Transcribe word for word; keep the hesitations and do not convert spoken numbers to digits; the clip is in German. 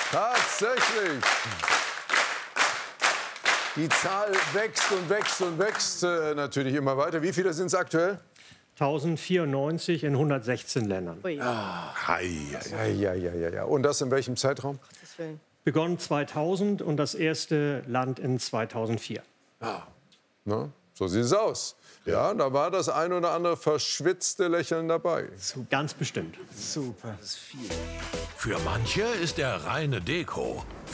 Tatsächlich. Die Zahl wächst und wächst und wächst äh, natürlich immer weiter. Wie viele sind es aktuell? tausendvierundneunzig in hundertsechzehn Ländern. Ah, hei, ja, ja, ja, ja, ja. Und das in welchem Zeitraum? Begonnen zweitausend und das erste Land in zweitausendvier. Ah, ne? So sieht es aus. Ja, da war das ein oder andere verschwitzte Lächeln dabei. Ganz bestimmt. Super. Das ist viel. Für manche ist er reine Deko.